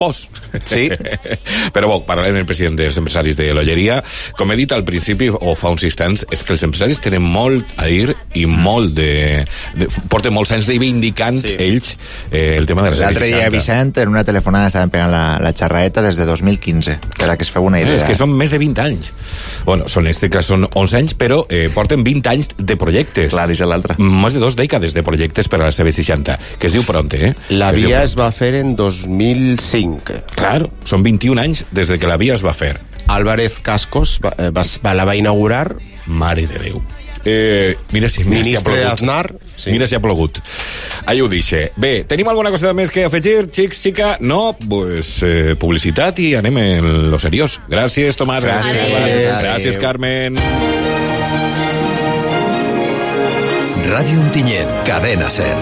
pos. Sí. Però bo, parlant del president dels empresaris de l'Olleria, com he dit al principi, o fa uns instants, és que els empresaris tenen molt a dir i molt porten molts anys reivindicant ells el tema de la L'altre dia, Vicent, en una telefonada estaven pegant la xarraeta des de 2015, per a que es feu una idea. És que són més de 20 anys. Bueno, en este cas són 11 anys, però porten 20 anys de projectes. Clar, és l'altre. Més de 2 dècades de projectes per a la CV60, que es diu Pronte, eh? La via es va fer en 2005. Claro, són 21 anys des de que la via es va fer. Álvarez Cascos la va inaugurar. Mare de Déu. Mira si ha plogut. Aznar, sí. Mira si ha plogut. Ahí ho dixe. Bé, tenim alguna cosa més que afegir, xics, xica? No? Pues publicitat i anem en lo seriós. Gràcies, Tomàs. Gràcies, Carmen. Ràdio Ontinyent, Cadena Ser.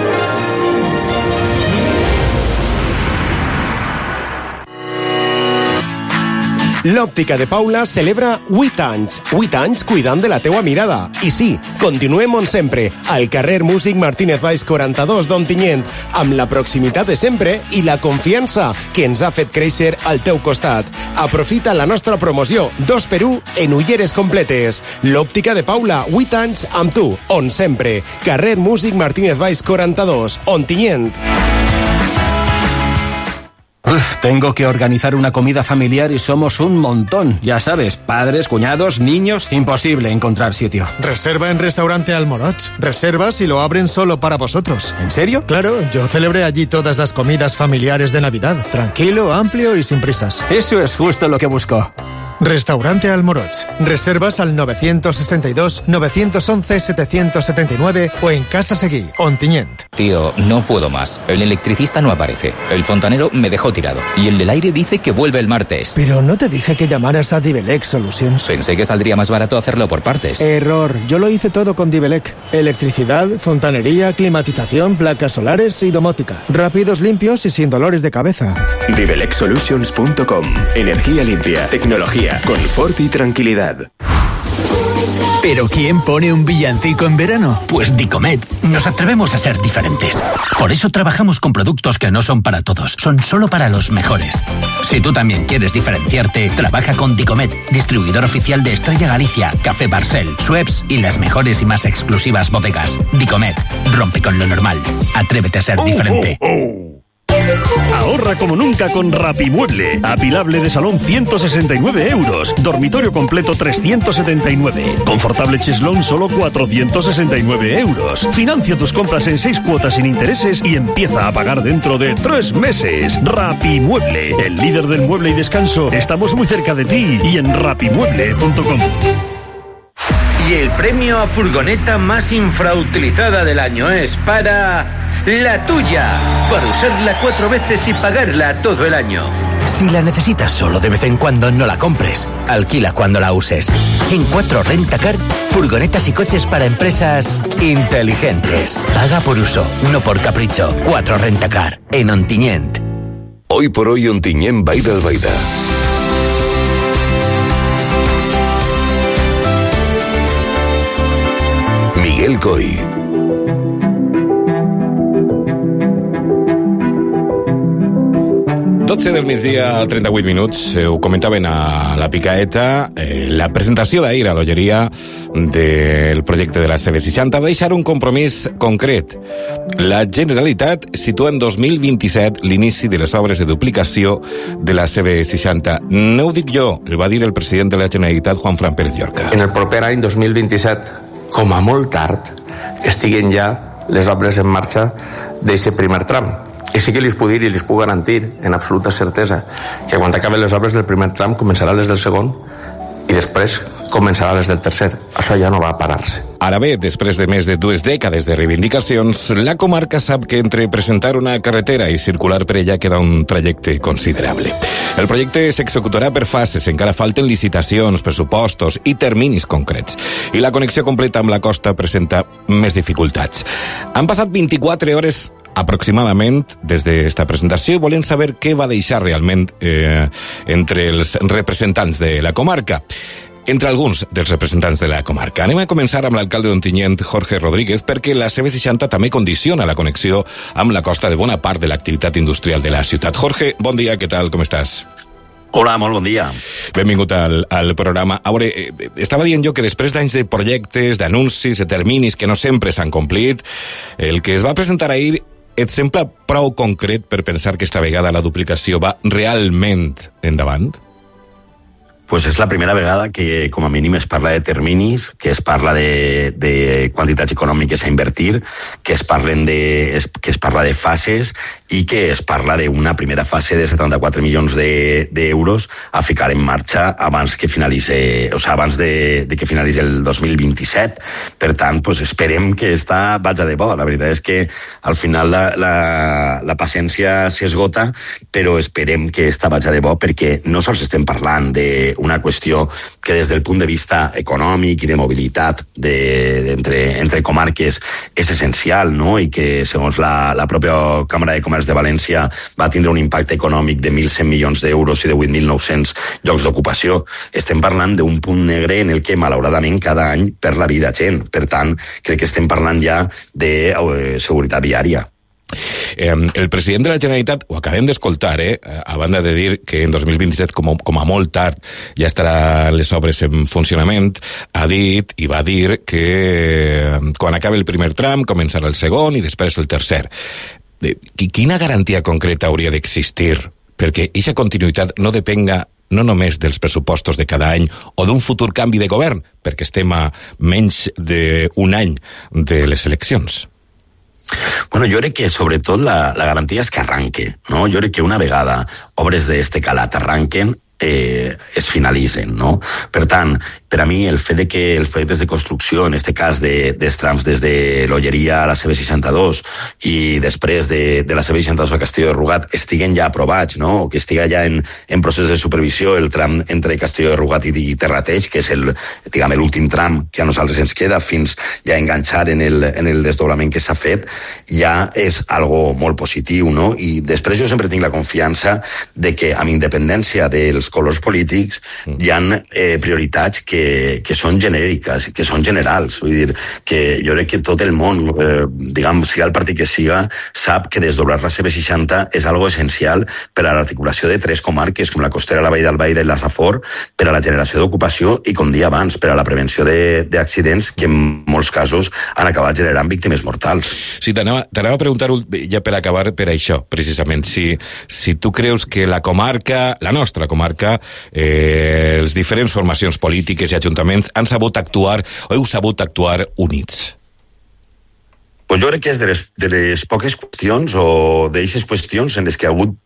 L'Òptica de Paula celebra 8 anys. 8 anys cuidant de la teua mirada. I sí, continuem on sempre, al carrer Músic Martínez Valls 42 d'Ontinyent, amb la proximitat de sempre i la confiança que ens ha fet créixer al teu costat. Aprofita la nostra promoció 2x1 en ulleres completes. L'Òptica de Paula, 8 anys amb tu, on sempre. Carrer Músic Martínez Valls 42, Ontinyent. Tengo que organizar una comida familiar y somos un montón. Ya sabes, padres, cuñados, niños, imposible encontrar sitio. Reserva en Restaurante Almoroch. Reservas y lo abren solo para vosotros. ¿En serio? Claro, yo celebré allí todas las comidas familiares de Navidad. Tranquilo, amplio y sin prisas. Eso es justo lo que busco. Restaurante Almoroch. Reservas al 962-911-779 o en Casa Seguí, Ontinyent. Tío, no puedo más. El electricista no aparece. El fontanero me dejó tirado. Y el del aire dice que vuelve el martes. Pero no te dije que llamaras a Divelec Solutions. Pensé que saldría más barato hacerlo por partes. Error. Yo lo hice todo con Divelec. Electricidad, fontanería, climatización, placas solares y domótica. Rápidos, limpios y sin dolores de cabeza. DivelecSolutions.com. Energía limpia. Tecnología. Confort y tranquilidad. ¿Pero quién pone un villancico en verano? Pues Dicomet. Nos atrevemos a ser diferentes. Por eso trabajamos con productos que no son para todos, son solo para los mejores. Si tú también quieres diferenciarte, trabaja con Dicomet, distribuidor oficial de Estrella Galicia, Café Barcel, Schweppes y las mejores y más exclusivas bodegas. Dicomet, rompe con lo normal. Atrévete a ser diferente. Ahorra como nunca con Rapimueble. Apilable de salón 169 euros. Dormitorio completo 379. Confortable cheslón solo 469 euros. Financia tus compras en 6 cuotas sin intereses y empieza a pagar dentro de 3 meses. Rapimueble, el líder del mueble y descanso. Estamos muy cerca de ti y en rapimueble.com. Y el premio a furgoneta más infrautilizada del año es para... La Tuya, para usarla 4 veces y pagarla todo el año. Si la necesitas solo de vez en cuando, no la compres. Alquila cuando la uses. En 4 Rentacar, furgonetas y coches para empresas inteligentes. Paga por uso, no por capricho. 4 Rentacar, en Ontinyent. Hoy por hoy Ontinyent Baida al Baida. Miguel Coy. 12 del migdia, 38 minuts. Ho comentaven a la picaeta. La presentació d'ahir a l'Olleria del projecte de la CV60 va deixar un compromís concret. La Generalitat situa en 2027 l'inici de les obres de duplicació de la CV60. No ho dic jo, el va dir el president de la Generalitat, Juanfran Pérez Llorca. En el proper any 2027, com a molt tard, estiguen ja les obres en marxa d'aquest primer tram. I sí que li puc dir i li puc garantir amb absoluta certesa que quan acaben les obres del primer tram començarà les del segon i després començarà les del tercer. Això ja no va a parar-se. Ara bé, després de més de 2 dècades de reivindicacions, la comarca sap que entre presentar una carretera i circular per ella queda un trajecte considerable. El projecte s'executarà per fases, encara falten licitacions, pressupostos i terminis concrets. I la connexió completa amb la costa presenta més dificultats. Han passat 24 hores aproximadament des d'esta presentació i volem saber què va deixar realment entre els representants de la comarca. entre alguns dels representants de la comarca. Anem a començar amb l'alcalde d'Ontinyent, Jorge Rodríguez, perquè la CV60 també condiciona la connexió amb la costa de bona part de l'activitat industrial de la ciutat. Jorge, bon dia, què tal, com estàs? Hola, molt bon dia. Benvingut al programa. A veure, estava dient jo que després d'anys de projectes, d'anuncis, de terminis que no sempre s'han complit, el que es va presentar ahir et sembla prou concret per pensar que esta vegada la duplicació va realment endavant? Pues és la primera vegada que, com a mínim, es parla de terminis, que es parla de quantitats econòmiques a invertir, que es parla de fases i que es parla d'una primera fase de 74 milions d'euros a ficar en marxa abans que finalitzi, abans de que finalitzi el 2027. Per tant, pues, esperem que esta vaja de bo. La veritat és que al final la paciència s'esgota, però esperem que esta vaja de bo, perquè no sols estem parlant d'una qüestió que des del punt de vista econòmic i de mobilitat entre comarques és essencial, no? I que segons la pròpia Càmera de Comerç de València va tindre un impacte econòmic de 1.100 milions d'euros i de 8.900 llocs d'ocupació. Estem parlant d'un punt negre en el que malauradament cada any perd la vida gent. Per tant, crec que estem parlant ja de seguretat viària. El president de la Generalitat, ho acabem d'escoltar, a banda de dir que en 2027 com a molt tard ja estaran les obres en funcionament, ha dit i va dir que quan acabi el primer tram començarà el segon i després el tercer. Quina garantia concreta hauria d'existir perquè aquesta continuïtat no depenga no només dels pressupostos de cada any o d'un futur canvi de govern, perquè estem a menys d'un any de les eleccions? Bueno, jo crec que sobretot la garantia és que arranque, no? Jo crec que una vegada obres d'este calat arranquen, es finalitzen, no? Per tant, per a mi el fet de que els projectes de construcció, en este cas dels trams des de l'Olleria a la CV62 i després de la CV62 a Castelló de Rugat estiguen ja aprovats, no? O que estiga ja en procés de supervisió el tram entre Castelló de Rugat i Terrateig, que és l'últim tram que a nosaltres ens queda fins ja enganxar en el desdoblament que s'ha fet, ja és algo molt positiu, no? I després jo sempre tinc la confiança de que, amb independència dels colors polítics, hi ha prioritats que són genèriques, que són generals. Vull dir, que jo crec que tot el món, diguem, siga el partit que siga, sap que desdoblar la CV60 és algo essencial per a l'articulació de tres comarques, com la costera, la Vall d'Albaida i la Safor, per a la generació d'ocupació i, com dia abans, per a la prevenció d'accidents que en molts casos han acabat generant víctimes mortals. Sí, t'anava a preguntar ja per acabar per això, precisament. Si tu creus que la comarca, la nostra comarca, les diferents formacions polítiques i ajuntaments han sabut actuar o heu sabut actuar units? Pues jo crec que és de les poques qüestions o d'eixes qüestions en les que ha hagut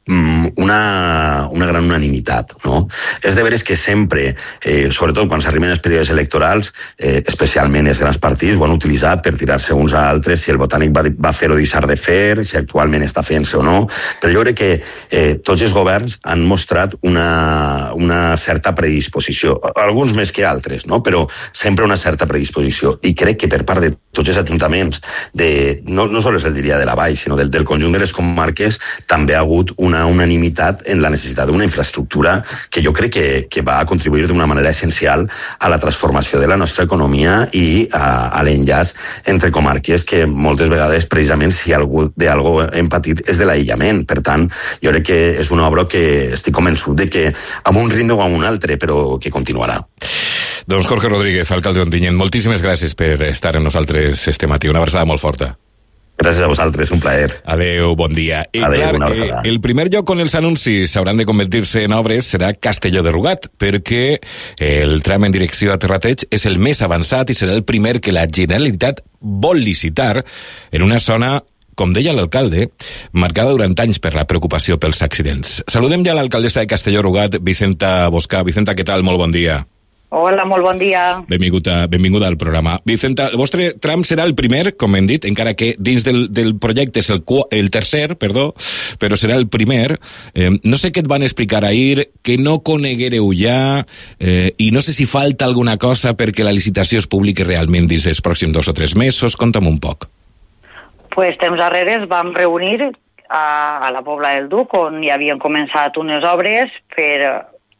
una gran unanimitat, no? És de veres que sempre, sobretot quan s'arriben els períodes electorals, especialment els grans partits ho han utilitzat per tirar-se uns a altres, si el Botànic va fer o deixar de fer, si actualment està fent-se o no, però jo crec que tots els governs han mostrat una certa predisposició, alguns més que altres, no? Però sempre una certa predisposició, i crec que per part de tots els ajuntaments, no sols el diria de la Vall, sinó del conjunt de les comarques, també ha hagut una unanimitat en la necessitat d'una infraestructura que jo crec que va contribuir d'una manera essencial a la transformació de la nostra economia i a l'enllaç entre comarques que moltes vegades, precisament, si d'algú hem patit és de l'aïllament. Per tant, jo crec que és una obra que estic convençut de que amb un ritme o amb un altre, però que continuarà. Doncs Jorge Rodríguez, alcalde d'Ontinyent, moltíssimes gràcies per estar amb nosaltres este matí. Una abraçada molt forta. Gràcies a vosaltres, un plaer. Adéu, bon dia. Adéu, una abraçada. El primer lloc on els anuncis hauran de convertir-se en obres serà Castelló de Rugat, perquè el tram en direcció a Terrateig és el més avançat i serà el primer que la Generalitat vol licitar en una zona, com deia l'alcalde, marcada durant anys per la preocupació pels accidents. Saludem ja l'alcaldessa de Castelló de Rugat, Vicenta Boscà. Vicenta, què tal? Molt bon dia. Hola, molt bon dia. Benvinguda al programa. Vicenta, el vostre tram serà el primer, com hem dit, encara que dins del projecte és el tercer, però serà el primer. No sé què et van explicar ahir, que no coneguereu ja, i no sé si falta alguna cosa perquè la licitació es publiqui realment dins els pròxims 2 o 3 mesos. Conta'm un poc. Pues temps darrere ens vam reunir a la Pobla del Duc, on hi havien començat unes obres per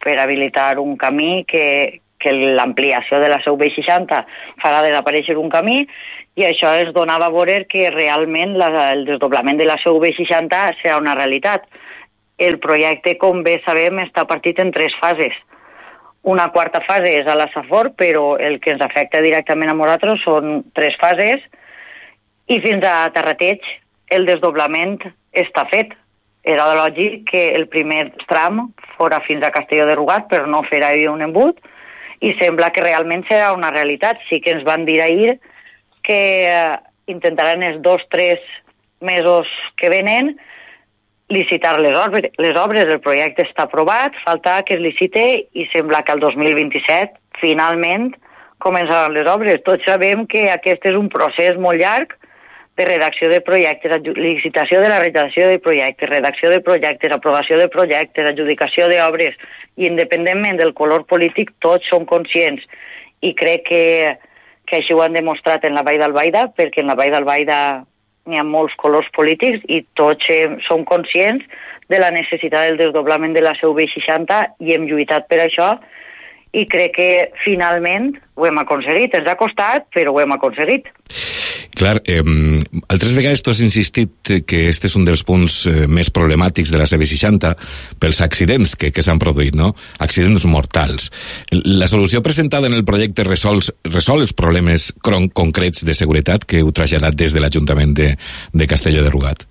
per habilitar un camí que l'ampliació de la CV60 farà desaparèixer un camí, i això es donava a veure que realment el desdoblament de la CV60 serà una realitat. El projecte, com bé sabem, està partit en 3 fases. Una quarta fase és a la Safor, però el que ens afecta directament a nosaltres són 3 fases, i fins a Terrateig el desdoblament està fet. Era lògic que el primer tram fora fins a Castelló de Rugat, però no farà un embut, i sembla que realment serà una realitat. Sí que ens van dir ahir que intentaran els 2-3 mesos que venen licitar les obres. El projecte està aprovat, falta que es licite, i sembla que el 2027 finalment començaran les obres. Tots sabem que aquest és un procés molt llarg de redacció de projectes, licitació de la redacció de projectes, redacció de projectes, aprovació de projectes, adjudicació d'obres, i independentment del color polític tots som conscients, i crec que així ho han demostrat en la Vall d'Albaida, perquè en la Vall d'Albaida n'hi ha molts colors polítics i tots som conscients de la necessitat del desdoblament de la CV60 i hem lluitat per això, i crec que finalment ho hem aconseguit. Ens ha costat, però ho hem aconseguit. Clar, altres vegades tu has insistit que este és un dels punts més problemàtics de la CV60 pels accidents que s'han produït, no? Accidents mortals. La solució presentada en el projecte resol els problemes concrets de seguretat que heu traslladat des de l'Ajuntament de Castelló de Rugat?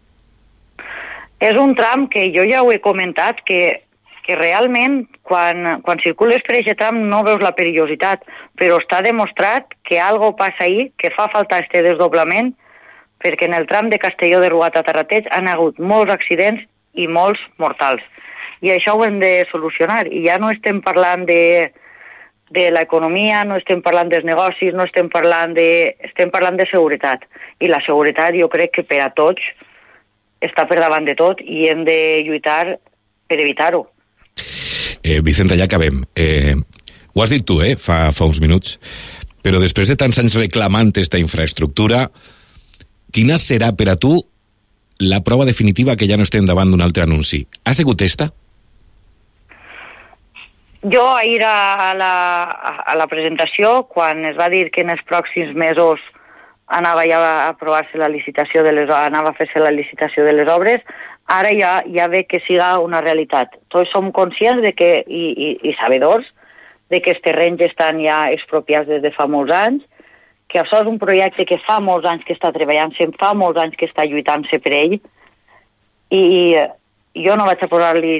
És un tram que jo ja ho he comentat, que realment quan circules per aquest tram no veus la perillositat, però està demostrat que algo passa ahí, que fa falta este desdoblament, perquè en el tram de Castelló de Rugat a Terrateig han hagut molts accidents i molts mortals. I això ho hem de solucionar. I ja no estem parlant de l'economia, no estem parlant dels negocis, no estem parlant de seguretat. I la seguretat jo crec que per a tots està per davant de tot i hem de lluitar per evitar-ho. Vicenta, ja acabem. Ho has dit tu, fa uns minuts, però després de tants anys reclamant aquesta infraestructura, quina serà per a tu la prova definitiva que ja no estem davant d'un altre anunci? Ha sigut esta? Jo ahir a la presentació, quan es va dir que en els pròxims mesos anava ja a aprovar-se la licitació anava a fer-se la licitació de les obres, ara ja ve que siga una realitat. Tots som conscients de que, i sabedors de que els terrenys estan ja expropiats des de fa molts anys, que això és un projecte que fa molts anys que està treballant-se, fa molts anys que està lluitant-se per ell, i jo no vaig a posar-li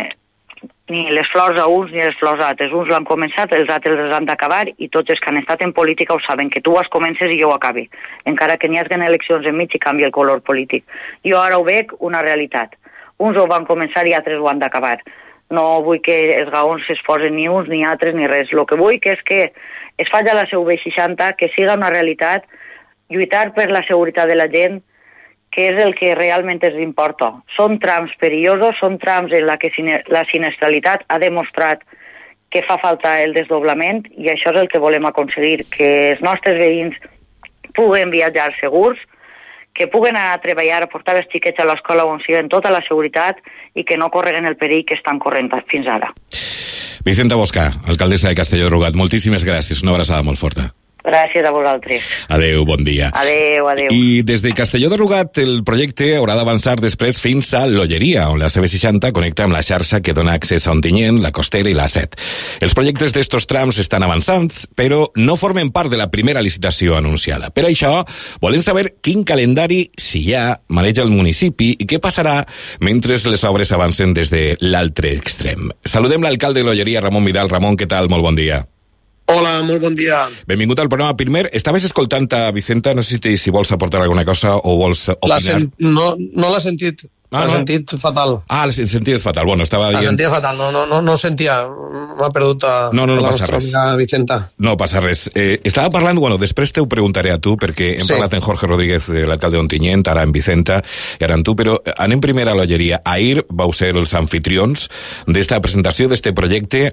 ni les flors a uns ni les flors a altres. Uns l'han començat, els altres els han d'acabar, i tots els que han estat en política ho saben, que tu els comences i jo ho acabi, encara que n'hi hagi eleccions enmig i canvi el color polític. Jo ara ho veig una realitat. Uns ho van començar i altres ho han d'acabar. No vull que els gaons es posen ni uns ni altres ni res. El que vull és que es faci a la CV60, que siga una realitat, lluitar per la seguretat de la gent, que és el que realment ens importa. Són trams perillosos, són trams en la que la sinistralitat ha demostrat que fa falta el desdoblament, i això és el que volem aconseguir, que els nostres veïns puguen viatjar segurs, que puguen anar a treballar, a portar els xiquets a l'escola on siguen tota la seguretat i que no correguen el perill que estan corrent fins ara. Vicenta Bosca, alcaldessa de Castelló de Rugat, moltíssimes gràcies, una abraçada molt forta. Gràcies a vosaltres. Adéu, bon dia. Adéu. I des de Castelló de Rugat el projecte haurà d'avançar després fins a l'Olleria, on la CV60 connecta amb la xarxa que dona accés a Ontinyent, la Costera i la 7. Els projectes d'estos trams estan avançant, però no formen part de la primera licitació anunciada. Per això, volem saber quin calendari, si hi ha, maneja el municipi i què passarà mentre les obres avancen des de l'altre extrem. Saludem l'alcalde de l'Olleria, Ramon Vidal. Ramon, què tal? Molt bon dia. Hola, molt bon dia. Benvingut al programa. Primer, estaves escoltant a Vicenta, no sé si vols aportar alguna cosa o vols opinar. No l'ha sentit. L'ha sentit fatal. Ah, el sentit és fatal. Bueno, estava dient... La sentia fatal, no sentia. M'ha perdut no passa res. Vicenta. No passa res. Estava parlant, després t'ho preguntaré a tu, perquè hem parlat en Jorge Rodríguez, l'alcalde d'Ontinyent, ara en Vicenta, i ara en tu, però anem primer a l'Olleria. Ahir vau ser els anfitrions d'esta presentació d'este projecte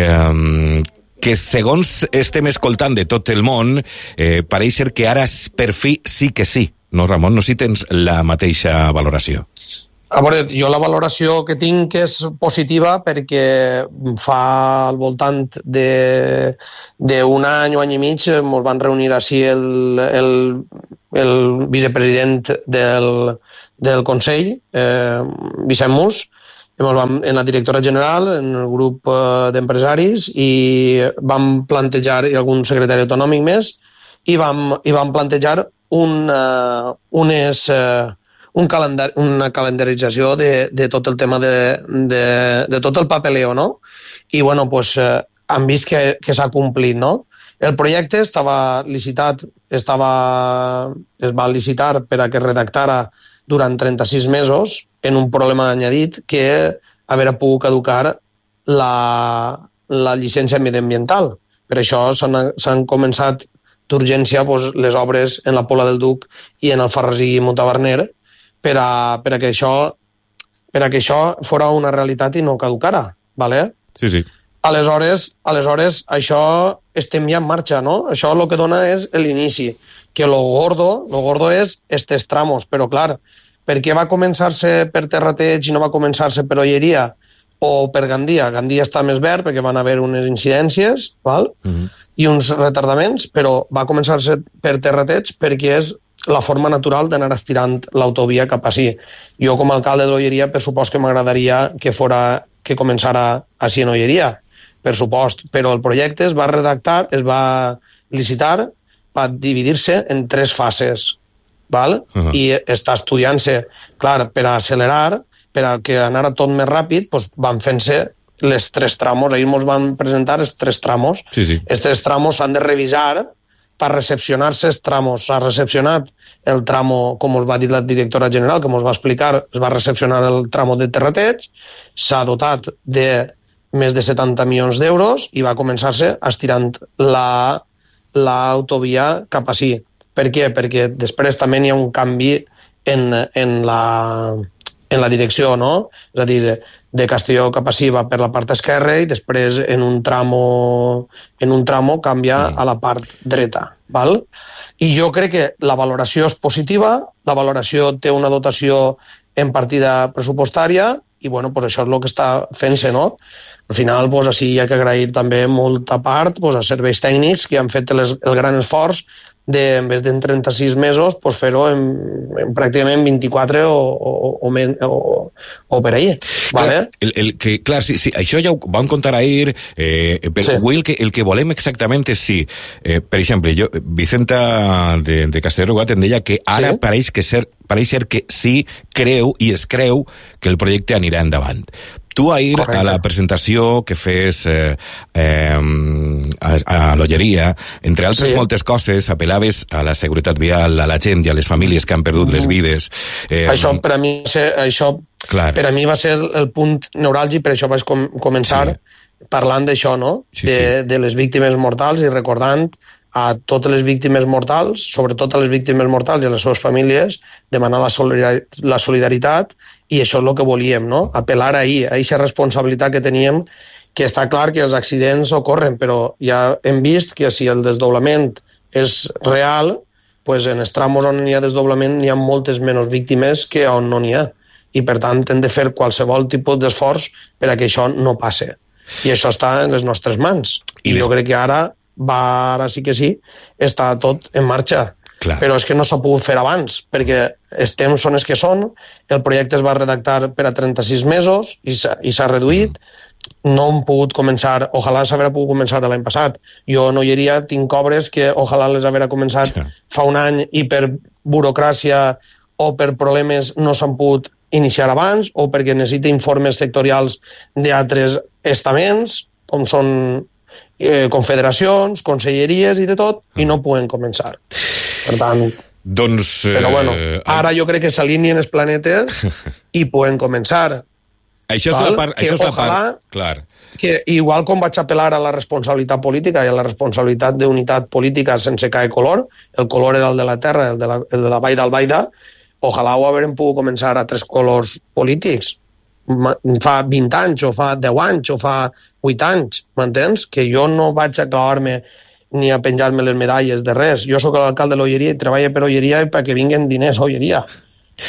que segons estem escoltant de tot el món, pareix ser que ara per fi sí que sí. No, Ramon, no si tens la mateixa valoració. A veure, jo la valoració que tinc és positiva perquè fa al voltant d'un any o any i mig ens van reunir així el vicepresident del Consell, Vicent Mus, en la directora general, en el grup d'empresaris, i vam plantejar, i algun secretari autonòmic més, i vam plantejar una calendarització de tot el tema de tot el papeleo, no? I, bueno, pues, han vist que s'ha complit, no? El projecte estava licitat, es va licitar per a que redactara durant 36 mesos en un problema añadit que haver pogut caducar la llicència mediambiental. Per això s'han començat d'urgència les obres en la Pola del Duc i en el Alfarrasí i Montaverner per a que això fora una realitat i no caducara. ¿Vale? Sí. Aleshores, això estem ja en marxa, no? Això el que dona és l'inici, que lo gordo és estos tramos, però clar, per què va començar-se per Terrateig i no va començar-se per Olleria o per Gandia? Gandia està més verd perquè van haver unes incidències, val? I uns retardaments, però va començar-se per Terrateig perquè és la forma natural d'anar estirant l'autovia cap així. Jo, com a alcalde de l'Olleria, per supost que m'agradaria que començara així en Olleria, per supost, però el projecte es va redactar, es va licitar per dividir-se en 3 fases, val? I està estudiant-se, clar, per a accelerar, per a que anara tot més ràpid, doncs van fent-se les 3 tramos. Ahir ens van presentar els 3 tramos. Els 3 tramos s'han de revisar per recepcionar-se els tramos. S'ha recepcionat el tramo, com us va dir la directora general, que ens va explicar, es va recepcionar el tramo de Terrateig, s'ha dotat de més de 70 milions d'euros i va començar-se estirant l'autovia cap així. Per què? Perquè després també hi ha un canvi en la direcció, no? És a dir, de Castelló cap així va per la part esquerra i després en un tramo canvia a la part dreta. Val? I jo crec que la valoració és positiva, la valoració té una dotació en partida pressupostària i bueno, pues això és el que està fent-se, no? Al final, pues, així hi ha que agrair també molta part pues, a serveis tècnics que han fet el gran esforç en vez d'en 36 mesos, pues, fer-ho en pràcticament 24 o per ahir. Vale? Clar, sí, això ja ho vam contar ahir, però avui el que volem exactament és si, per exemple, Vicenta de Castelló-Rugat em deia que ara pareix ser que sí creu i es creu que el projecte anirà endavant. Tu ahir, a la presentació que fes a l'Olleria, entre altres moltes coses, apel·laves a la seguretat vial, a la gent i a les famílies que han perdut les vides. Això per a mi va ser el punt neuràlgic, per això vaig començar parlant d'això, no? De les víctimes mortals i recordant a totes les víctimes mortals, sobretot a les víctimes mortals i a les seves famílies, demanar la solidaritat, i això és el que volíem, no? Apel·lar a aquesta responsabilitat que teníem, que està clar que els accidents ocorren, però ja hem vist que si el desdoblament és real, pues en els tramos on hi ha desdoblament hi ha moltes menys víctimes que on no n'hi ha. I per tant hem de fer qualsevol tipus d'esforç per a que això no passe. I això està en les nostres mans. I jo crec que ara sí que sí, està tot en marxa. Clar. Però és que no s'ha pogut fer abans, perquè els temps són els que són, el projecte es va redactar per a 36 mesos i s'ha reduït, no hem pogut començar, ojalà s'haurà pogut començar l'any passat. Jo no hi hauria, tinc obres que ojalà les haurà començat fa un any i per burocràcia o per problemes no s'han pogut iniciar abans o perquè necessita informes sectorials d'altres estaments, com són confederacions, conselleries i de tot, i no poden començar. Per tant... Però bueno, ara jo crec que s'alineen els planetes i poden començar. Això és la part... Clar. Que igual com vaig apel·lar a la responsabilitat política i a la responsabilitat d'unitat política sense caer color, el color era el de la terra, el de la Vall d'Albaida, ojalà ho haguem pogut començar a 3 colors polítics. Fa 20 anys, o fa 10 anys, o fa 8 anys, m'entens? Que jo no vaig a clavar-me ni a penjar-me les medalles de res. Jo sóc l'alcalde de l'Olleria i treballo per Olleria i perquè vinguen diners a Olleria.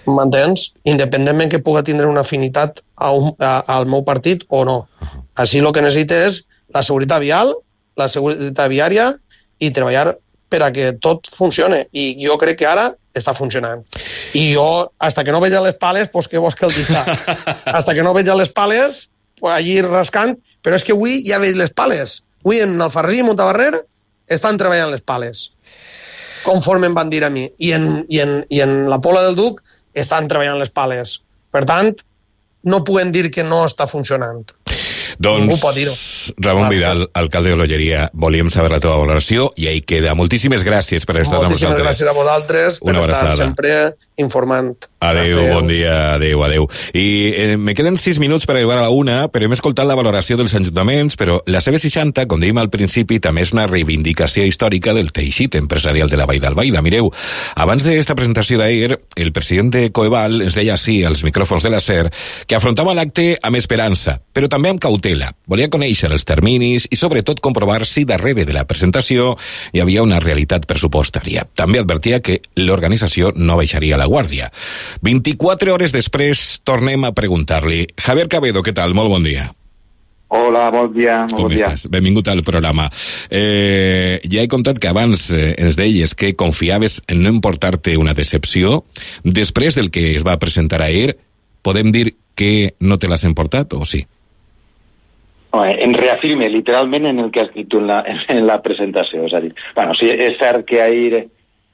M'entens? Independentment que puga tindre una afinitat al meu partit o no. Així el que necessita és la seguretat vial, la seguretat viària i treballar per a que tot funcione. I jo crec que ara està funcionant. I jo, hasta que no veig les pales, pues què vols que el diga? Hasta que no veig les pales, pues allí rascant, però és que avui ja veig les pales. Avui en Alfarrasí i Montabarrer estan treballant les pales, conforme em van dir a mi. I en la Pola del Duc estan treballant les pales. Per tant, no puguem dir que no està funcionant. Doncs, Ramon Vidal, alcalde de l'Olleria, volíem saber la teva valoració i ahí queda. Moltíssimes gràcies per estar amb nosaltres. Moltíssimes gràcies a vosaltres per estar sempre informant. Adéu, bon dia, adéu. I me queden 6 minuts per arribar a la 1, però hem escoltat la valoració dels ajuntaments, però la CV60, com dèiem al principi, també és una reivindicació històrica del teixit empresarial de la Vall d'Albaida. Mireu, abans d'esta presentació d'ahir, el president de Coeval ens deia així als micròfons de la SER que afrontava l'acte amb esperança, però també amb cautela. Volia conèixer els terminis i sobretot comprovar si darrere de la presentació hi havia una realitat pressupostària. També advertia que l'organització no baixaria la guàrdia. 24 hores després tornem a preguntar-li. Javier Cabedo, què tal? Molt bon dia. Hola, bon dia. Com estàs? Benvingut al programa. Ja he contat que abans ens deies que confiaves en no emportar-te una decepció. Després del que es va presentar ahir, podem dir que no te l'has emportat o sí? Em reafirme literalment en el que has dit tu en la presentació. És a dir, sí, és cert que ahir...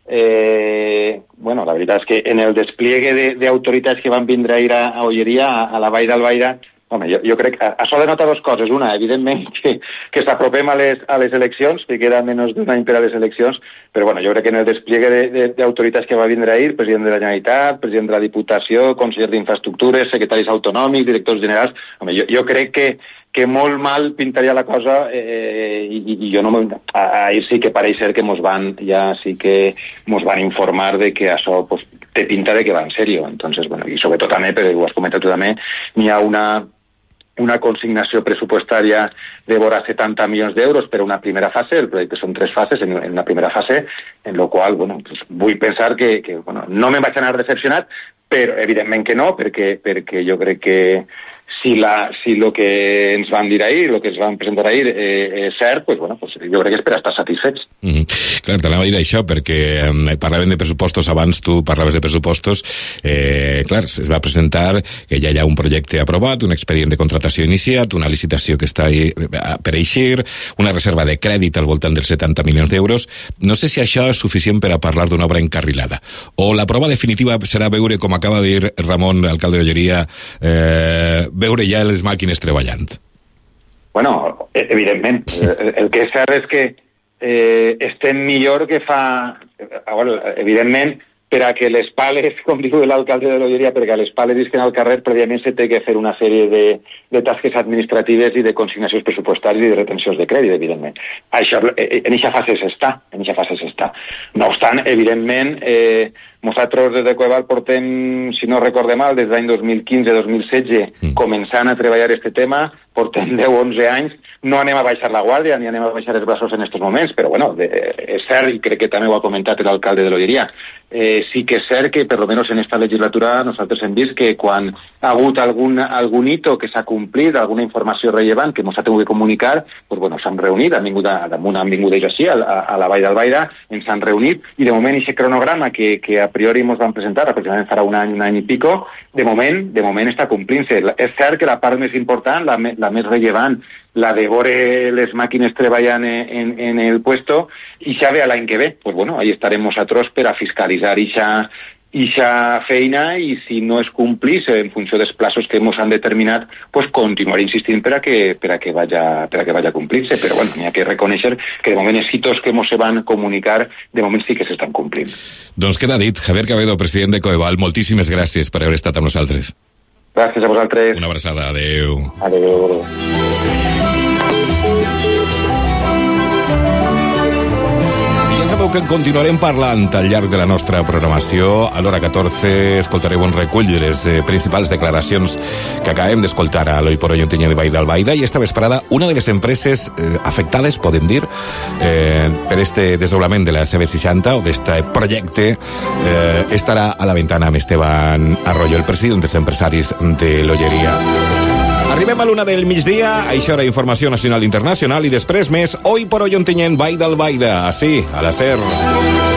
la veritat és que en el despliegue d'autoritats que van vindre ahir a Olleria, a la Vall d'Albaida, jo crec que això denota dues coses. Una, evidentment, que s'apropem a les eleccions, que queda menys d'un any per a les eleccions, però jo crec que en el despliegue d'autoritats que va vindre ahir, president de la Generalitat, president de la Diputació, conseller d'Infraestructures, secretaris autonòmics, directors generals, jo crec que molt mal pintaria la cosa i jo no... Ahir sí que pareix ser que mos van informar de que això té pinta de que va en sèrio. Entonces, i sobretot també, però ho has comentat tu també, n'hi ha una consignació pressupostària de vora 70 milions d'euros per una primera fase. El projecte són 3 fases en una primera fase, en la qual vull pensar que no me'n vaig anar decepcionat, però evidentment que no, perquè jo crec que si el que ens van dir ahir, el que ens van presentar ahir és cert, jo crec que és per estar satisfets. Clar, t'anava a dir això, perquè parlaven de pressupostos abans, tu parlaves de pressupostos, clar, es va presentar que ja hi ha un projecte aprovat, un expedient de contratació iniciat, una licitació que està per eixir, una reserva de crèdit al voltant dels 70 milions d'euros. No sé si això és suficient per a parlar d'una obra encarrilada. O la prova definitiva serà veure, com acaba de dir Ramon, alcalde d'Olleria, veure ja les màquines treballant. Evidentment. El que és cert és que estem millor que fa... Evidentment, per a que les pales, com diu l'alcalde de l'Olleria, perquè a les pales isquen al carrer, prèviament se té que fer una sèrie de tasques administratives i de consignacions pressupostàries i de retencions de crèdit, evidentment. Això, en eixa fase s'està. No obstant, evidentment, nosaltres des de Coeval portem, si no recorde mal, des d'any 2015-2016, començant a treballar este tema, portem 10-11 anys, no anem a baixar la guàrdia, ni anem a baixar els braços en aquests moments, però és cert, i crec que també ho ha comentat l'alcalde de l'Olleria, sí que és cert que, per almenys en esta legislatura, nosaltres hem vist que quan ha hagut algun hito que s'ha complit, alguna informació rellevant que ens ha tingut de comunicar, s'han reunit, han vingut ells així, a la Vall d'Albaida, ens han reunit, i de moment aquest cronograma que a priori ens van presentar, aproximadament farà un any i pico, de moment està complint-se. És cert que la part més important, la més rellevant, la de veure les màquines treballant en el puesto, i ja ve l'any que ve. Ahí estarem nosaltres per a fiscalitzar ixa feina, i si no es complís en funció dels plaços que ens han determinat, continuaré insistint per a que vaya a complir-se. Però n'hi ha que reconèixer que de moment els hitos que ens van comunicar de moment sí que s'estan complint. Doncs queda dit. Javier Cabedo, president de Coeval, moltíssimes gràcies per haver estat amb nosaltres. Gràcies a vosaltres. Una abraçada. Adéu. Adéu. que en continuarem parlant al llarg de la nostra programació. A l'hora 14 escoltareu un recull de les principals declaracions que acabem d'escoltar a l'Hoy por Hoy Ontinyent de Vall d'Albaida, i esta vesprada una de les empreses afectades, podem dir, per este desdoblament de la CV60 o d'este projecte estarà a la ventana amb Esteban Arroyo, el president dels empresaris de l'Olleria. Arribem a l'una del migdia, això era informació nacional i internacional, i després més Hoy por Hoy Ontinyent Vall d'Albaida, així, a la SER.